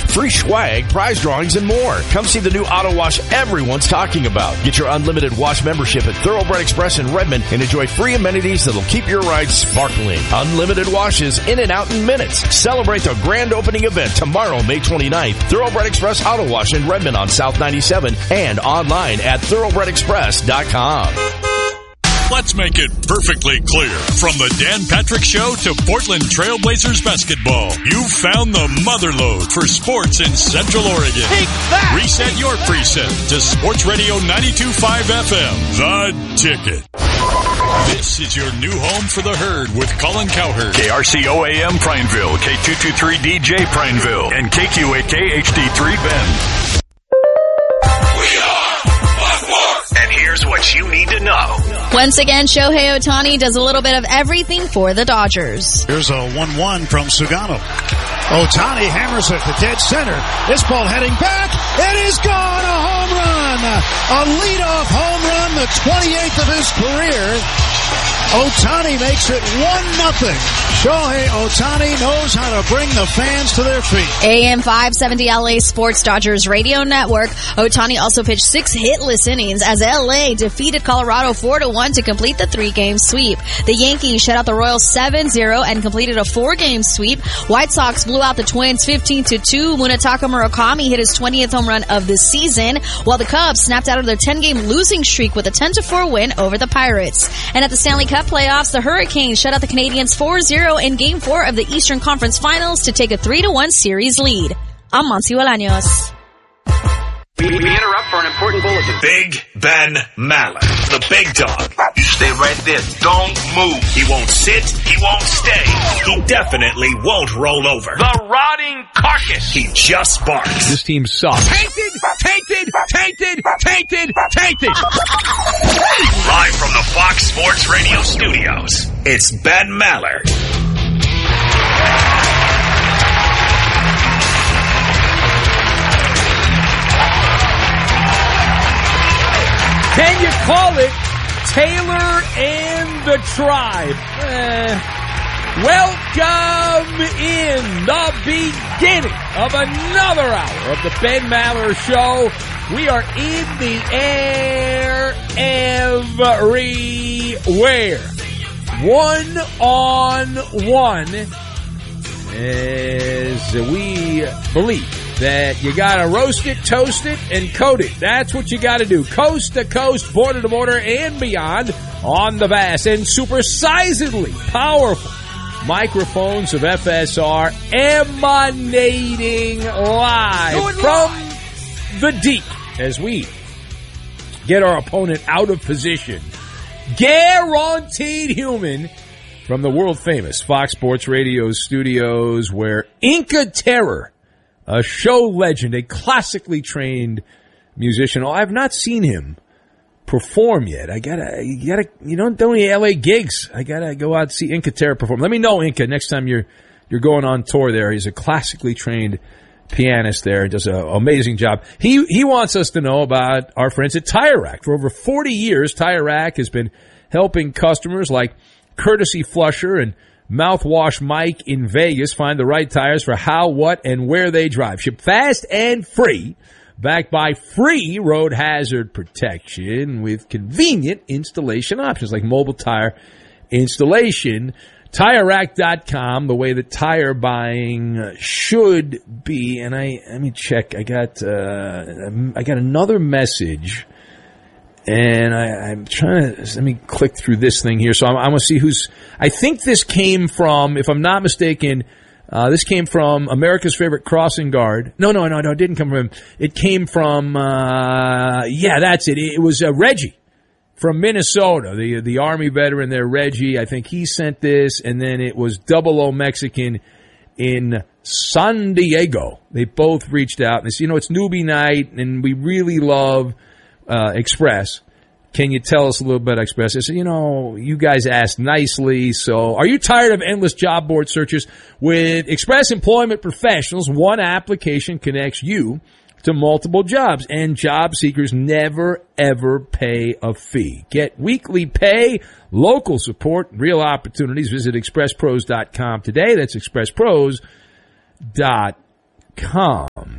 free swag, prize drawings, and more. Come see the new auto wash everyone's talking about. Get your unlimited wash membership at Thoroughbred Express in Redmond and enjoy free amenities that'll keep your ride sparkling. Unlimited washes in and out in minutes. Celebrate the grand opening event tomorrow, May 29th. Thoroughbred Express Auto Wash in Redmond on South 97 and online at thoroughbredexpress.com. Let's make it perfectly clear. From the Dan Patrick Show to Portland Trailblazers basketball, you've found the motherlode for sports in Central Oregon. Take that! Reset your preset to Sports Radio 92.5 FM, The Ticket. This is your new home for the herd with Colin Cowherd. KRCO AM Prineville, K223DJ Prineville, and KQAK HD3 Bend. And here's what you need to know. Once again, Shohei Ohtani does a little bit of everything for the Dodgers. Here's a 1-1 from Sugano. Ohtani hammers it to dead center. This ball heading back. It is gone. A home run. A leadoff home run, the 28th of his career. Ohtani makes it 1-0. Shohei Ohtani knows how to bring the fans to their feet. AM 570 LA Sports Dodgers Radio Network. Ohtani also pitched 6 hitless innings as LA defeated Colorado 4-1 to complete the 3-game sweep. The Yankees shut out the Royals 7-0 and completed a 4-game sweep. White Sox blew out the Twins 15-2. Munetaka Murakami hit his 20th home run of the season, while the Cubs snapped out of their 10-game losing streak with a 10-4 win over the Pirates. And at the Stanley Cup playoffs, the Hurricanes shut out the Canadiens 4-0 in Game 4 of the Eastern Conference Finals to take a 3-1 series lead. I'm Monty Bolaños. We interrupt for an important bulletin. Big Ben Maller, the big dog. You stay right there. Don't move. He won't sit. He won't stay. He definitely won't roll over. The rotting carcass. He just barks. This team sucks. Tainted. Live from the Fox Sports Radio studios, It's Ben Maller. Can you call it Taylor and the Tribe? Welcome in the beginning of another hour of the Ben Maller Show. We are in the air everywhere. 1-on-1 as we believe that you gotta roast it, toast it, and coat it. That's what you gotta do. Coast to coast, border to border, and beyond on the vast and supersizedly powerful microphones of FSR emanating live from the deep as we get our opponent out of position. Guaranteed human from the world-famous Fox Sports Radio studios where Inca Terror, a show legend, a classically trained musician. Oh, I've not seen him perform yet. You don't do any LA gigs. I gotta go out and see Inca Terror perform. Let me know, Inca, next time you're going on tour there. He's a classically trained pianist there. Does an amazing job. He wants us to know about our friends at Tire Rack. For over 40 years, Tire Rack has been helping customers like Courtesy Flusher and Mouthwash Mike in Vegas find the right tires for how, what, and where they drive. Ship fast and free, backed by free road hazard protection with convenient installation options like mobile tire installation. TireRack.com, the way that tire buying should be. And let me check. I got another message. And I'm trying to, let me click through this thing here. So I want to see I think this came from, if I'm not mistaken, this came from America's favorite crossing guard. No, it didn't come from him. It came from, that's it. It was Reggie from Minnesota, the Army veteran there, Reggie. I think he sent this, and then it was 00 Mexican in San Diego. They both reached out and they said, it's newbie night, and we really love Express. Can you tell us a little bit about Express? I said, you guys asked nicely. So are you tired of endless job board searches? With Express Employment Professionals, one application connects you to multiple jobs, and job seekers never, ever pay a fee. Get weekly pay, local support, real opportunities. Visit expresspros.com today. That's expresspros.com.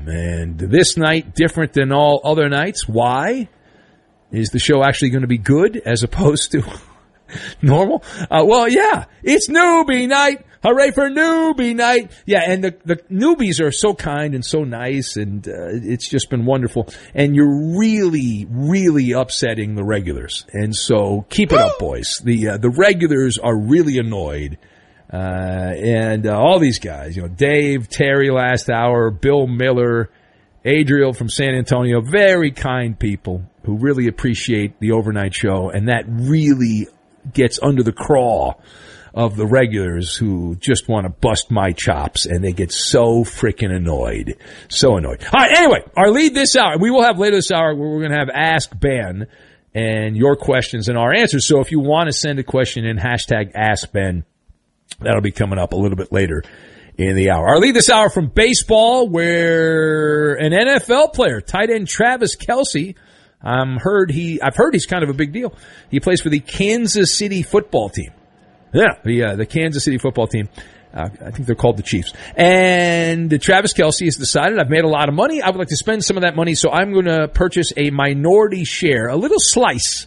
p.m. And this night, different than all other nights. Why? Is the show actually going to be good as opposed to normal? Well, yeah, it's newbie night. Hooray for newbie night. Yeah, and the newbies are so kind and so nice, and it's just been wonderful. And you're really, really upsetting the regulars. And so keep it up, boys. The regulars are really annoyed. And all these guys, Dave, Terry last hour, Bill Miller, Adriel from San Antonio, very kind people who really appreciate the overnight show, and that really gets under the craw of the regulars who just want to bust my chops, and they get so freaking annoyed. So annoyed. All right, anyway, our lead this hour, we will have later this hour where we're going to have Ask Ben and your questions and our answers. So if you want to send a question in, hashtag Ask Ben, that'll be coming up a little bit later in the hour. Our lead this hour from baseball, where an NFL player, tight end Travis Kelce, I've heard he's kind of a big deal. He plays for the Kansas City football team. Yeah, the Kansas City football team. I think they're called the Chiefs. And Travis Kelce has decided, I've made a lot of money. I would like to spend some of that money, so I'm going to purchase a minority share, a little slice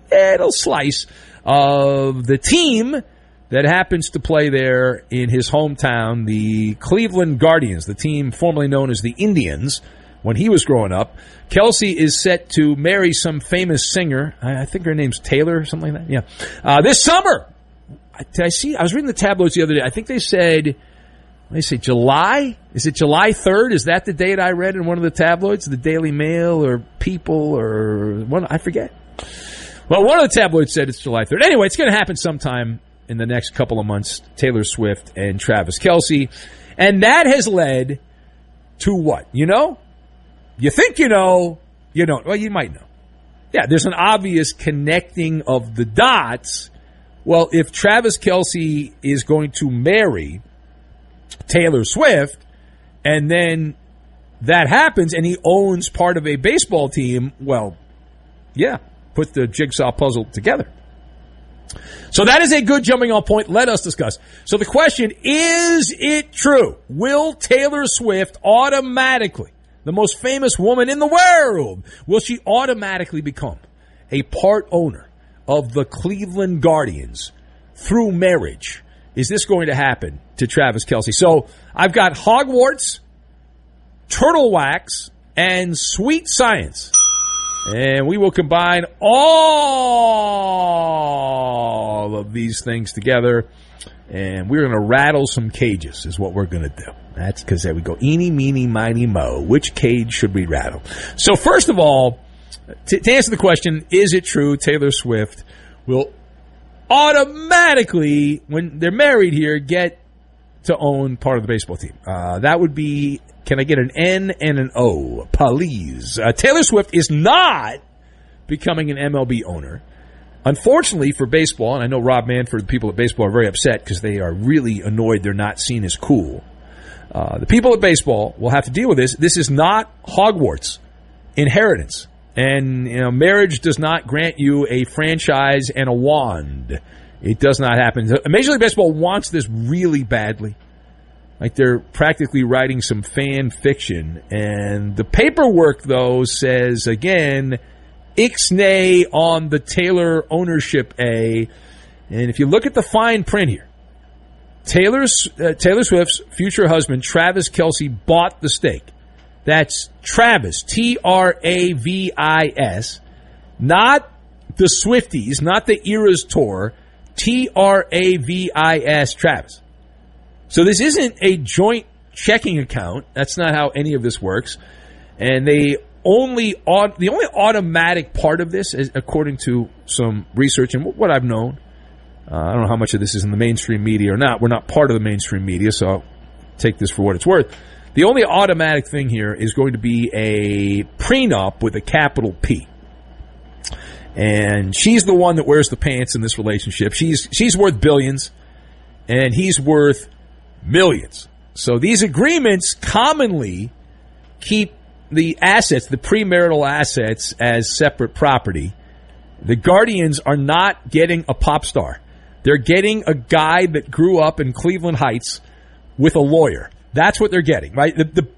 of the team that happens to play there in his hometown, the Cleveland Guardians, the team formerly known as the Indians when he was growing up. Kelce is set to marry some famous singer. I think her name's Taylor or something like that. Yeah. This summer. I was reading the tabloids the other day. I think they said, July? Is it July 3rd? Is that the date I read in one of the tabloids? The Daily Mail or People or one? I forget. Well, one of the tabloids said it's July 3rd. Anyway, it's going to happen sometime in the next couple of months. Taylor Swift and Travis Kelce. And that has led to what? You think you know. You don't. Well, you might know. Yeah, there's an obvious connecting of the dots. Well, if Travis Kelce is going to marry Taylor Swift, and then that happens, and he owns part of a baseball team, well, yeah, put the jigsaw puzzle together. So that is a good jumping off point. Let us discuss. So the question, is it true? Will Taylor Swift automatically, the most famous woman in the world, will she automatically become a part owner of the Cleveland Guardians through marriage? Is this going to happen to Travis Kelce? So I've got Hogwarts, Turtle Wax, and Sweet Science. And we will combine all of these things together, and we're going to rattle some cages is what we're going to do. That's because there we go. Eeny, meeny, miny, mo. Which cage should we rattle? So first of all, to answer the question, is it true Taylor Swift will automatically, when they're married here, get to own part of the baseball team? That would be, can I get an N and an O? Please. Taylor Swift is not becoming an MLB owner. Unfortunately for baseball, and I know Rob Manfred, the people at baseball are very upset because they are really annoyed they're not seen as cool. The people at baseball will have to deal with this. This is not Hogwarts inheritance. And, marriage does not grant you a franchise and a wand. It does not happen. Major League Baseball wants this really badly. Like they're practically writing some fan fiction. And the paperwork, though, says, again, ixnay on the Taylor ownership A. And if you look at the fine print here, Taylor Swift's future husband, Travis Kelce, bought the stake. That's Travis, Travis, not the Swifties, not the Eras Tour, Travis, Travis. So this isn't a joint checking account. That's not how any of this works. And the only automatic part of this, is, according to some research and what I've known, I don't know how much of this is in the mainstream media or not. We're not part of the mainstream media, so I'll take this for what it's worth. The only automatic thing here is going to be a prenup with a capital P. And she's the one that wears the pants in this relationship. She's worth billions, and he's worth millions. So these agreements commonly keep the assets, the premarital assets, as separate property. The Guardians are not getting a pop star. They're getting a guy that grew up in Cleveland Heights with a lawyer. That's what they're getting, right? The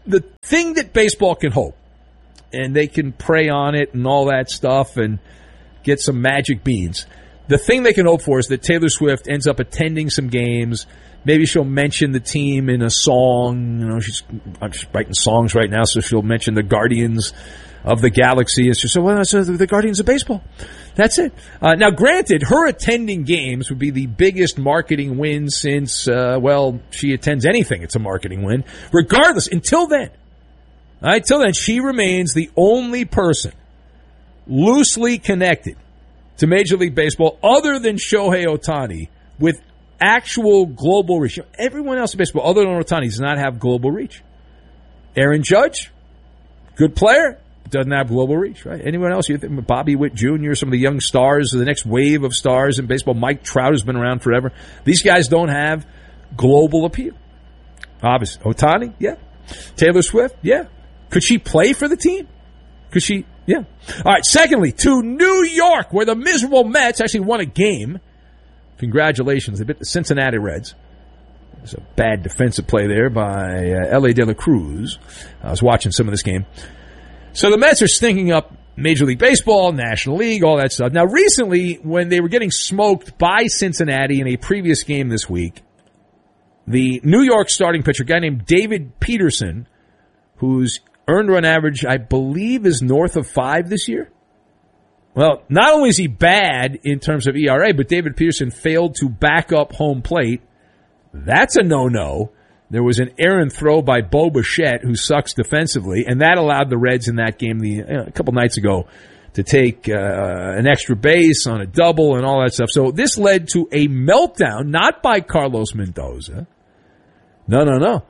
the thing that baseball can hope, and they can prey on it and all that stuff and get some magic beans. The thing they can hope for is that Taylor Swift ends up attending some games. Maybe she'll mention the team in a song. You know, she's writing songs right now, so she'll mention the Guardians of the Galaxy. It's just, well, it's the Guardians of Baseball. That's it. Now, granted, her attending games would be the biggest marketing win since, she attends anything. It's a marketing win. Regardless, until then, she remains the only person loosely connected to Major League Baseball other than Shohei Ohtani with actual global reach. Everyone else in baseball other than Ohtani does not have global reach. Aaron Judge, good player, doesn't have global reach, right? Anyone else? You think Bobby Witt Jr., some of the young stars, the next wave of stars in baseball. Mike Trout has been around forever. These guys don't have global appeal. Obviously. Ohtani, yeah. Taylor Swift, yeah. Could she play for the team? Could she? Yeah. All right, secondly, to New York, where the miserable Mets actually won a game. Congratulations. They beat the Cincinnati Reds. There's a bad defensive play there by L.A. De La Cruz. I was watching some of this game. So the Mets are stinking up Major League Baseball, National League, all that stuff. Now, recently, when they were getting smoked by Cincinnati in a previous game this week, the New York starting pitcher, a guy named David Peterson, whose earned run average, I believe, is north of 5 this year. Well, not only is he bad in terms of ERA, but David Peterson failed to back up home plate. That's a no-no. There was an errant throw by Bo Bichette, who sucks defensively, and that allowed the Reds in that game a couple nights ago to take an extra base on a double and all that stuff. So this led to a meltdown, not by Carlos Mendoza. No.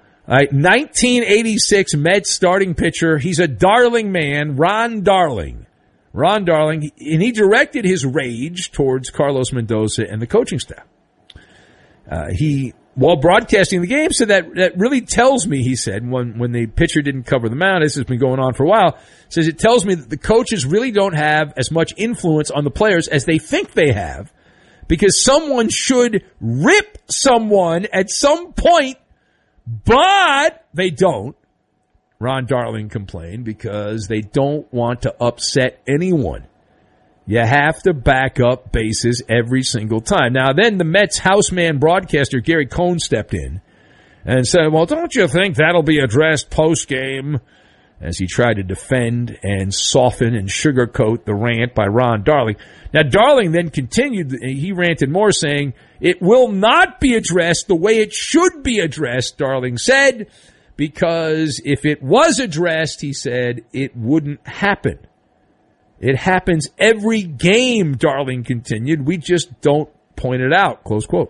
1986 Mets starting pitcher. He's a Darling man, Ron Darling. And he directed his rage towards Carlos Mendoza and the coaching staff. While broadcasting the game, said that really tells me, he said, when the pitcher didn't cover the mound, this has been going on for a while, says it tells me that the coaches really don't have as much influence on the players as they think they have, because someone should rip someone at some point, but they don't. Ron Darling complained because they don't want to upset anyone. You have to back up bases every single time. Now, then the Mets houseman broadcaster, Gary Cohn, stepped in and said, well, don't you think that'll be addressed post-game? As he tried to defend and soften and sugarcoat the rant by Ron Darling. Now, Darling then continued, he ranted more, saying, it will not be addressed the way it should be addressed, Darling said, because if it was addressed, he said, it wouldn't happen. It happens every game, Darling continued. We just don't point it out, close quote.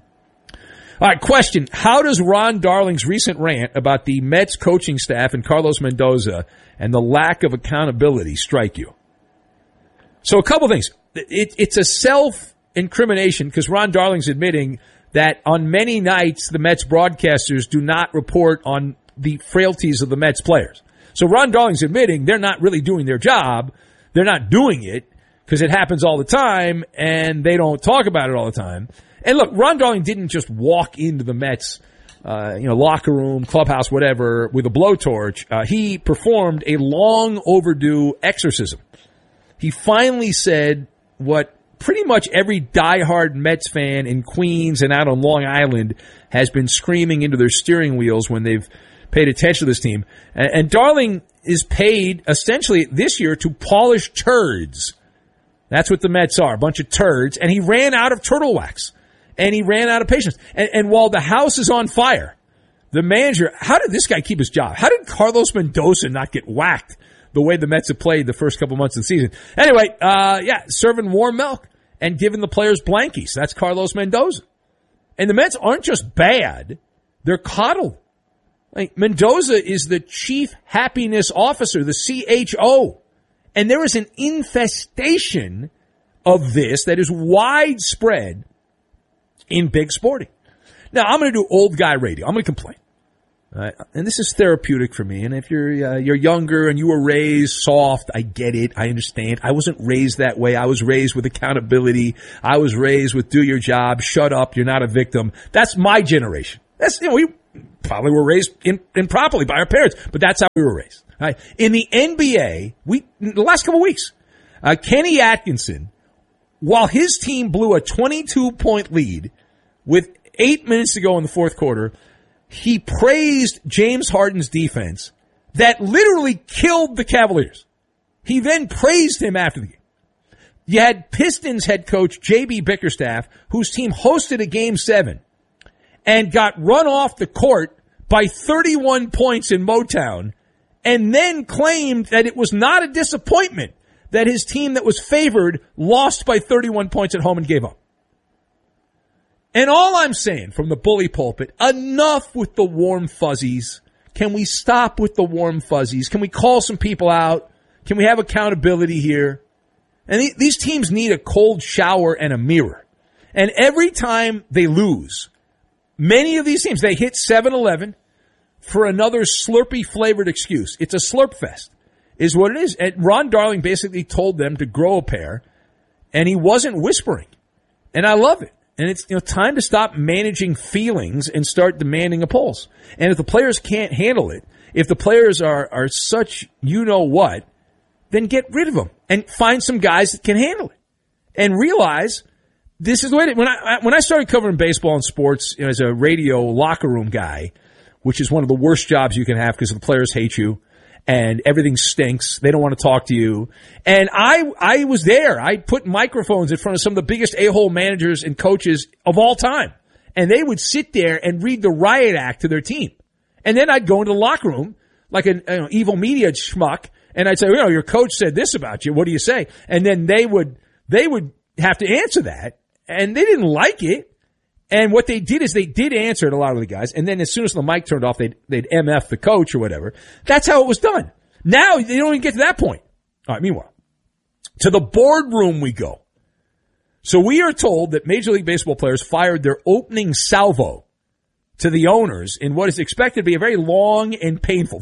All right, question. How does Ron Darling's recent rant about the Mets coaching staff and Carlos Mendoza and the lack of accountability strike you? So a couple things. It's a self-incrimination because Ron Darling's admitting that on many nights the Mets broadcasters do not report on the frailties of the Mets players. So Ron Darling's admitting they're not really doing their job. They're not doing it because it happens all the time and they don't talk about it all the time. And look, Ron Darling didn't just walk into the Mets, locker room, clubhouse, whatever, with a blowtorch. He performed a long overdue exorcism. He finally said what pretty much every diehard Mets fan in Queens and out on Long Island has been screaming into their steering wheels when they've paid attention to this team. And Darling is paid essentially this year to polish turds. That's what the Mets are, a bunch of turds. And he ran out of turtle wax. And he ran out of patience. And while the house is on fire, the manager, how did this guy keep his job? How did Carlos Mendoza not get whacked the way the Mets have played the first couple months of the season? Anyway, serving warm milk and giving the players blankies. That's Carlos Mendoza. And the Mets aren't just bad, they're coddled. Like, Mendoza is the chief happiness officer, the CHO. And there is an infestation of this that is widespread in big sporting. Now, I'm going to do old guy radio. I'm going to complain. And this is therapeutic for me. And if you're younger and you were raised soft, I get it. I understand. I wasn't raised that way. I was raised with accountability. I was raised with do your job, shut up, you're not a victim. That's my generation. That's, probably were raised improperly by our parents, but that's how we were raised. Right? In the NBA, the last couple of weeks, Kenny Atkinson, while his team blew a 22-point lead with 8 minutes to go in the fourth quarter, he praised James Harden's defense that literally killed the Cavaliers. He then praised him after the game. You had Pistons head coach J.B. Bickerstaff, whose team hosted a Game 7 and got run off the court by 31 points in Motown, and then claimed that it was not a disappointment that his team that was favored lost by 31 points at home and gave up. And all I'm saying from the bully pulpit, enough with the warm fuzzies. Can we stop with the warm fuzzies? Can we call some people out? Can we have accountability here? And these teams need a cold shower and a mirror. And every time they lose, many of these teams, they hit 7-11 for another Slurpee-flavored excuse. It's a slurp fest, is what it is. And Ron Darling basically told them to grow a pair, and he wasn't whispering. And I love it. And it's time to stop managing feelings and start demanding a pulse. And if the players can't handle it, if the players are such you-know-what, then get rid of them and find some guys that can handle it. And realize this is the way it is. When I started covering baseball and sports as a radio locker room guy, which is one of the worst jobs you can have because the players hate you and everything stinks. They don't want to talk to you. And I was there. I put microphones in front of some of the biggest a-hole managers and coaches of all time. And they would sit there and read the riot act to their team. And then I'd go into the locker room like an evil media schmuck, and I'd say, your coach said this about you. What do you say? And then they would have to answer that. And they didn't like it. And what they did is they did answer it, a lot of the guys. And then as soon as the mic turned off, they'd MF the coach or whatever. That's how it was done. Now they don't even get to that point. All right, meanwhile, to the boardroom we go. So we are told that Major League Baseball players fired their opening salvo to the owners in what is expected to be a very long and painful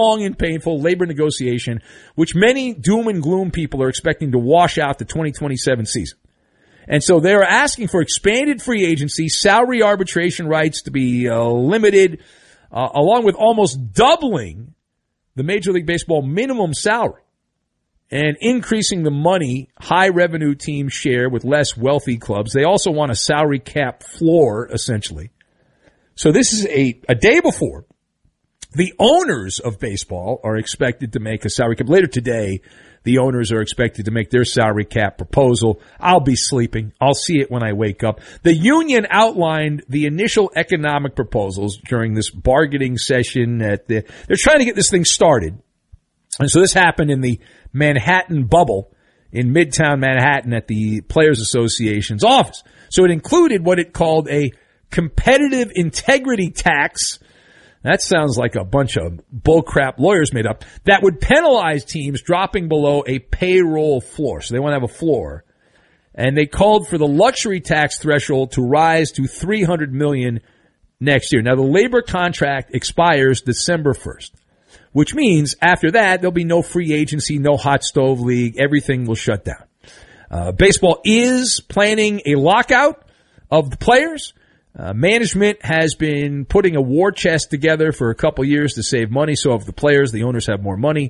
labor negotiation, which many doom and gloom people are expecting to wash out the 2027 season. And so they're asking for expanded free agency, salary arbitration rights to be limited, along with almost doubling the Major League Baseball minimum salary and increasing the money high revenue teams share with less wealthy clubs. They also want a salary cap floor, essentially. So this is a day before the owners of baseball are expected to make a salary cap. Later today, the owners are expected to make their salary cap proposal. I'll be sleeping. I'll see it when I wake up. The union outlined the initial economic proposals during this bargaining session. They're trying to get this thing started. And so this happened in the Manhattan bubble in Midtown Manhattan at the Players Association's office. So it included what it called a competitive integrity tax. That sounds like a bunch of bullcrap lawyers made up. That would penalize teams dropping below a payroll floor. So they want to have a floor. And they called for the luxury tax threshold to rise to $300 million next year. Now, the labor contract expires December 1st, which means after that, there'll be no free agency, no hot stove league. Everything will shut down. Baseball is planning a lockout of the players. Management has been putting a war chest together for a couple years to save money. So if the players, the owners have more money.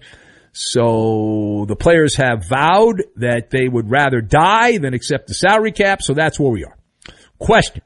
So the players have vowed that they would rather die than accept the salary cap. So that's where we are. Question.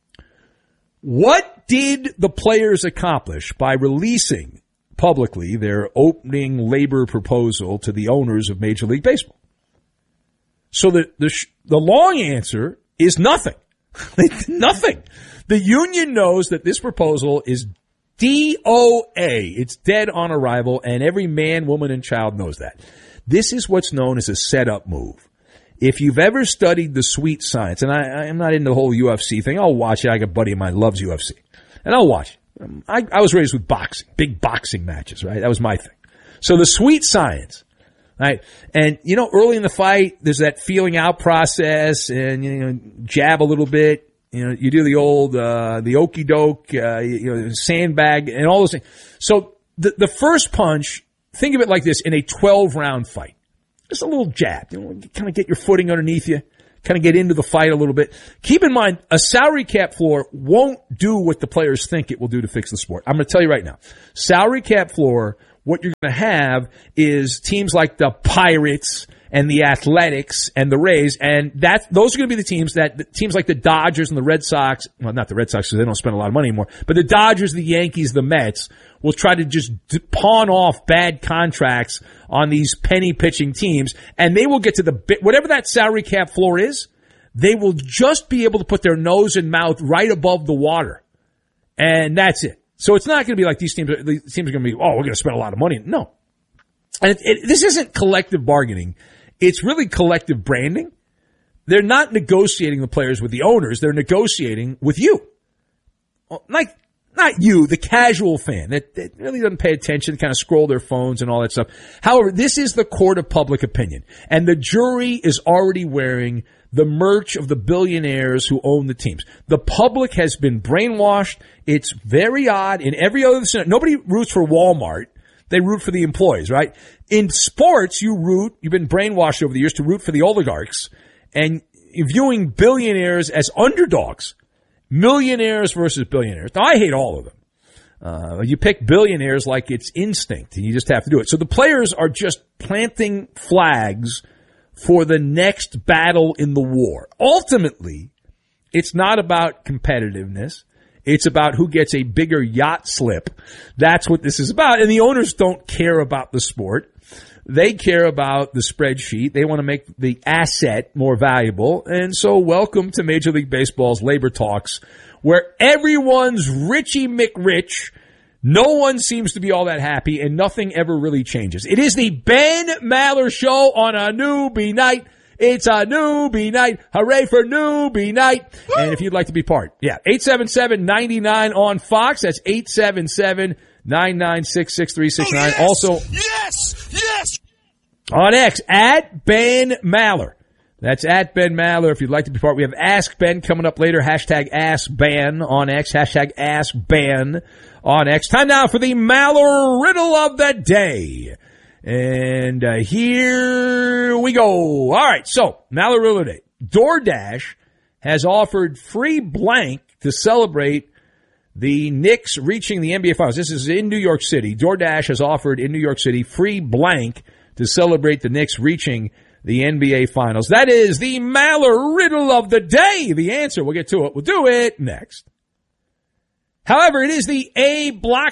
What did the players accomplish by releasing publicly their opening labor proposal to the owners of Major League Baseball? So the long answer is nothing. Nothing. The union knows that this proposal is DOA. It's dead on arrival, and every man, woman, and child knows that. This is what's known as a setup move. If you've ever studied the sweet science, and I'm not into the whole UFC thing, I'll watch it. I got a buddy of mine who loves UFC, and I'll watch it. I was raised with boxing, big boxing matches, right? That was my thing. So the sweet science, right? And, early in the fight, there's that feeling out process, and, jab a little bit. You do the old, the okey doke, sandbag and all those things. So the first punch, think of it like this in a 12-round fight. Just a little jab, kind of get your footing underneath you, kind of get into the fight a little bit. Keep in mind, a salary cap floor won't do what the players think it will do to fix the sport. I'm going to tell you right now. Salary cap floor, what you're going to have is teams like the Pirates and the Athletics and the Rays, and those are going to be the teams like the Dodgers and the Red Sox, well, not the Red Sox because they don't spend a lot of money anymore, but the Dodgers, the Yankees, the Mets will try to just pawn off bad contracts on these penny pitching teams, and they will get to whatever that salary cap floor is, they will just be able to put their nose and mouth right above the water. And that's it. So it's not going to be like these teams are going to be, we're going to spend a lot of money. No. And this isn't collective bargaining. It's really collective branding. They're not negotiating the players with the owners. They're negotiating with you. Like, not you, the casual fan that really doesn't pay attention, kind of scroll their phones and all that stuff. However, this is the court of public opinion. And the jury is already wearing the merch of the billionaires who own the teams. The public has been brainwashed. It's very odd. In every other scenario, nobody roots for Walmart. They root for the employees, right? In sports, you've been brainwashed over the years to root for the oligarchs and viewing billionaires as underdogs. Millionaires versus billionaires. Now, I hate all of them. You pick billionaires like it's instinct and you just have to do it. So the players are just planting flags for the next battle in the war. Ultimately, it's not about competitiveness. It's about who gets a bigger yacht slip. That's what this is about. And the owners don't care about the sport. They care about the spreadsheet. They want to make the asset more valuable. And so welcome to Major League Baseball's labor talks, where everyone's Richie McRich. No one seems to be all that happy, and nothing ever really changes. It is the Ben Maller Show on a newbie night. It's a newbie night. Hooray for newbie night. Woo! And if you'd like to be part, 877-99 on Fox. That's 877-996-6369. Yes! Also, yes! On X, at Ben Maller. That's at Ben Maller if you'd like to be part. We have Ask Ben coming up later. Hashtag Ask Ben on X. Hashtag Ask Ben on X. Time now for the Maller Riddle of the Day. And here we go. All right, so Maller Riddle of the Day. DoorDash has offered free blank to celebrate the Knicks reaching the NBA Finals. This is in New York City. DoorDash has offered in New York City free blank to celebrate the Knicks reaching the NBA Finals. That is the Maller Riddle of the Day. The answer, we'll get to it. We'll do it next. However, it is the A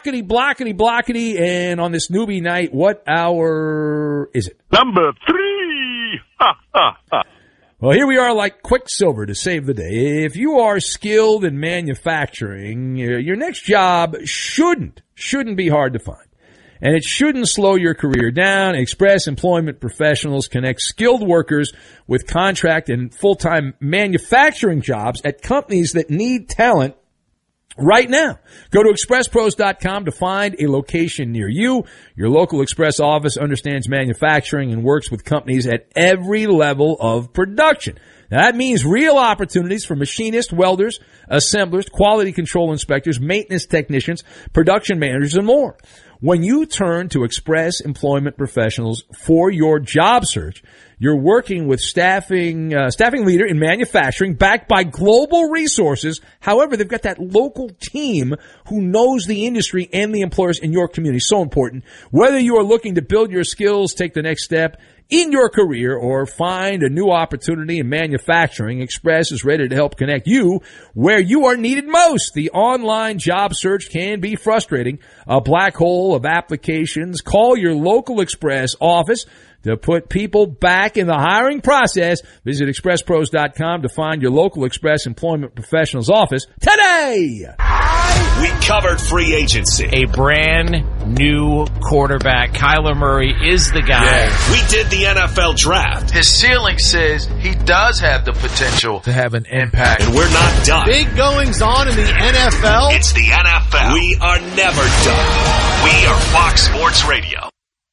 blockety, and on this newbie night, what hour is it? Number 3. Ha, ha, ha. Well, here we are like Quicksilver to save the day. If you are skilled in manufacturing, your next job shouldn't be hard to find. And it shouldn't slow your career down. Express Employment Professionals connect skilled workers with contract and full-time manufacturing jobs at companies that need talent right now. Go to expresspros.com to find a location near you. Your local Express office understands manufacturing and works with companies at every level of production. Now, that means real opportunities for machinists, welders, assemblers, quality control inspectors, maintenance technicians, production managers, and more. When you turn to Express Employment Professionals for your job search, you're working with staffing leader in manufacturing backed by global resources. However, they've got that local team who knows the industry and the employers in your community. So important. Whether you are looking to build your skills, take the next step in your career, or find a new opportunity in manufacturing, Express is ready to help connect you where you are needed most. The online job search can be frustrating, a black hole of applications. Call your local Express office to put people back in the hiring process. Visit expresspros.com to find your local Express Employment Professionals office today. We covered free agency. A brand new quarterback. Kyler Murray is the guy. Yeah. We did the NFL draft. His ceiling says he does have the potential to have an impact. And we're not done. Big goings on in the NFL. It's the NFL. We are never done. We are Fox Sports Radio.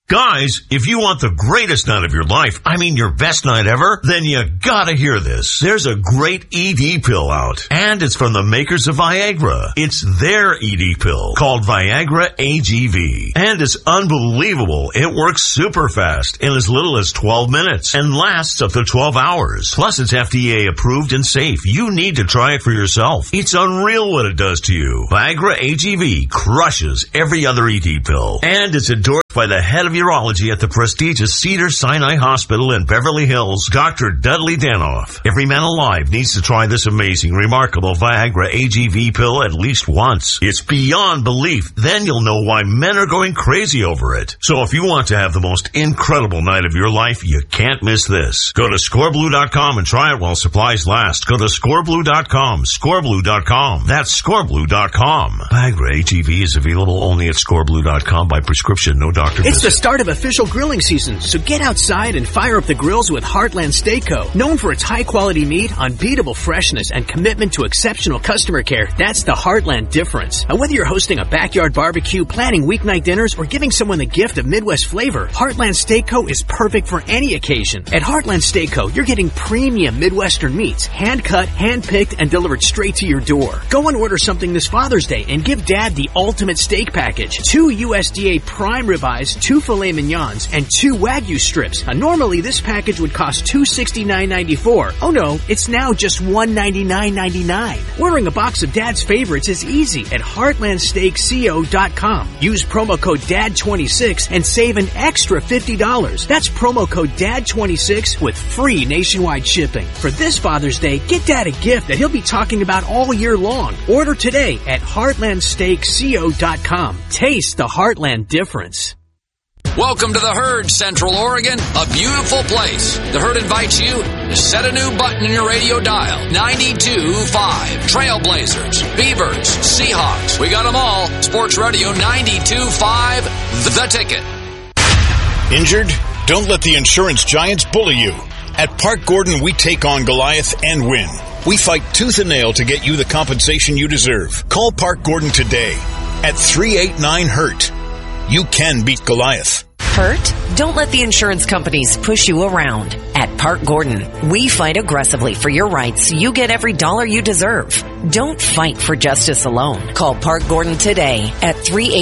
Guys, if you want the greatest night of your life, I mean your best night ever, then you gotta hear this. There's a great ED pill out, and it's from the makers of Viagra. It's their ED pill, called Viagra AGV. And it's unbelievable. It works super fast in as little as 12 minutes and lasts up to 12 hours. Plus, it's FDA approved and safe. You need to try it for yourself. It's unreal what it does to you. Viagra AGV crushes every other ED pill, and it's endorsed by the head of urology at the prestigious Cedars-Sinai Hospital in Beverly Hills, Dr. Dudley Danoff. Every man alive needs to try this amazing, remarkable Viagra AGV pill at least once. It's beyond belief. Then you'll know why men are going crazy over it. So if you want to have the most incredible night of your life, you can't miss this. Go to scoreblue.com and try it while supplies last. Go to scoreblue.com, scoreblue.com. That's scoreblue.com. Viagra AGV is available only at scoreblue.com by prescription. No doctor It's visit. the start of official grilling season, so get outside and fire up the grills with Heartland Steak Co. Known for its high-quality meat, unbeatable freshness, and commitment to exceptional customer care, that's the Heartland difference. And whether you're hosting a backyard barbecue, planning weeknight dinners, or giving someone the gift of Midwest flavor, Heartland Steak Co. is perfect for any occasion. At Heartland Steak Co., you're getting premium Midwestern meats, hand-cut, hand-picked, and delivered straight to your door. Go and order something this Father's Day and give Dad the ultimate steak package. 2 USDA prime ribeyes, 2 filet mignons, and 2 Wagyu strips. Now, normally this package would cost $269.94. Oh no, it's now just $199.99. Ordering a box of Dad's favorites is easy at heartlandsteakco.com. Use promo code DAD26 and save an extra $50. That's promo code DAD26 with free nationwide shipping. For this Father's Day, get Dad a gift that he'll be talking about all year long. Order today at heartlandsteakco.com. Taste the Heartland difference. Welcome to the Herd, Central Oregon, a beautiful place. The Herd invites you to set a new button in your radio dial. 92.5. Trailblazers, Beavers, Seahawks. We got them all. Sports Radio 92.5. The Ticket. Injured? Don't let the insurance giants bully you. At Park Gordon, we take on Goliath and win. We fight tooth and nail to get you the compensation you deserve. Call Park Gordon today at 389-HURT. You can beat Goliath. Hurt? Don't let the insurance companies push you around. At Park Gordon, we fight aggressively for your rights so you get every dollar you deserve. Don't fight for justice alone. Call Park Gordon today at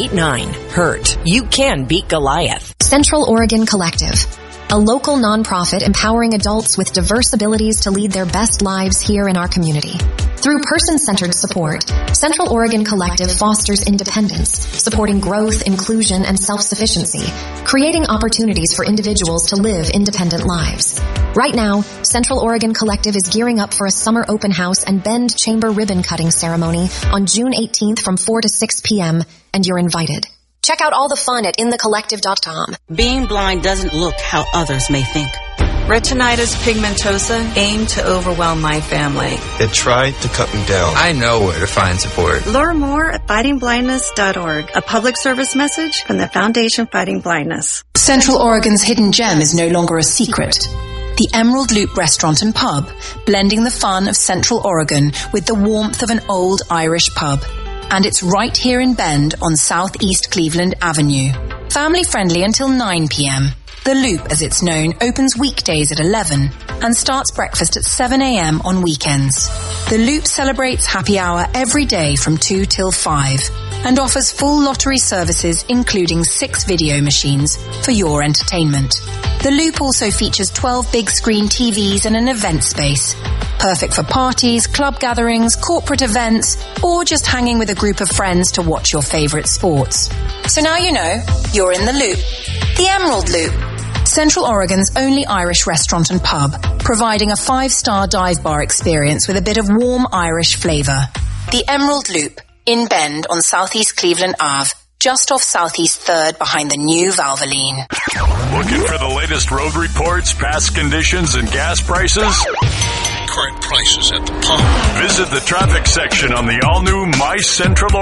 389-HURT. You can beat Goliath. Central Oregon Collective, a local nonprofit empowering adults with diverse abilities to lead their best lives here in our community. Through person-centered support, Central Oregon Collective fosters independence, supporting growth, inclusion, and self-sufficiency, creating opportunities for individuals to live independent lives. Right now, Central Oregon Collective is gearing up for a summer open house and Bend Chamber ribbon cutting ceremony on June 18th from 4 to 6 p.m., and you're invited. Check out all the fun at InTheCollective.com. Being blind doesn't look how others may think. Retinitis pigmentosa aimed to overwhelm my family. It tried to cut me down. I know where to find support. Learn more at fightingblindness.org. A public service message from the Foundation Fighting Blindness. Central Oregon's hidden gem is no longer a secret. The Emerald Loop Restaurant and Pub, blending the fun of Central Oregon with the warmth of an old Irish pub. And it's right here in Bend on Southeast Cleveland Avenue. Family friendly until 9 p.m. The Loop, as it's known, opens weekdays at 11 and starts breakfast at 7 a.m. on weekends. The Loop celebrates happy hour every day from 2 till 5 and offers full lottery services including 6 video machines for your entertainment. The Loop also features 12 big screen TVs and an event space. Perfect for parties, club gatherings, corporate events, or just hanging with a group of friends to watch your favorite sports. So now you know, you're in the Loop. The Emerald Loop. Central Oregon's only Irish restaurant and pub, providing a 5-star dive bar experience with a bit of warm Irish flavour. The Emerald Loop, in Bend on Southeast Cleveland Ave, just off Southeast 3rd behind the new Valvoline. Looking for the latest road reports, past conditions, and gas prices? Current prices at the pump. Visit the traffic section on the all-new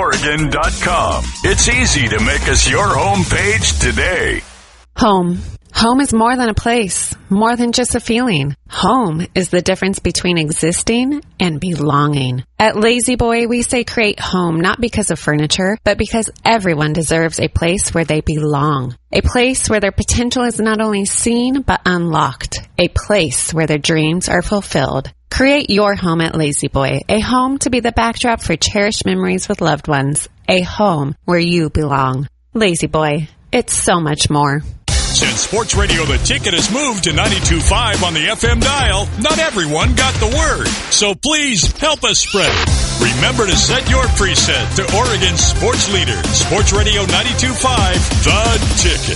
MyCentralOregon.com. It's easy to make us your home page today. Home. Home is more than a place, more than just a feeling. Home is the difference between existing and belonging. At Lazy Boy, we say create home not because of furniture, but because everyone deserves a place where they belong. A place where their potential is not only seen, but unlocked. A place where their dreams are fulfilled. Create your home at Lazy Boy, a home to be the backdrop for cherished memories with loved ones. A home where you belong. Lazy Boy, it's so much more. Since Sports Radio The Ticket has moved to 92.5 on the FM dial, not everyone got the word. So please help us spread it. Remember to set your preset to Oregon's sports leader, Sports Radio 92.5, The Ticket.